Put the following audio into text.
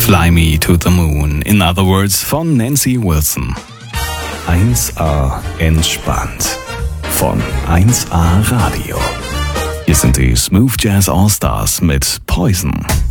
Fly Me to the Moon, in other words, von Nancy Wilson. 1A entspannt von 1A Radio. Hier sind die Smooth Jazz All Stars mit Poison.